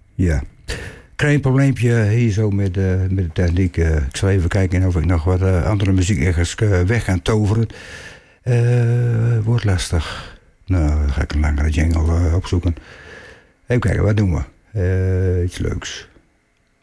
Ja. Ik krijg een probleempje hier zo met de techniek. Ik zal even kijken of ik nog wat andere muziek ergens weg kan toveren. Wordt lastig. Nou, dan ga ik een langere jingle opzoeken. Even kijken, wat doen we? Iets leuks.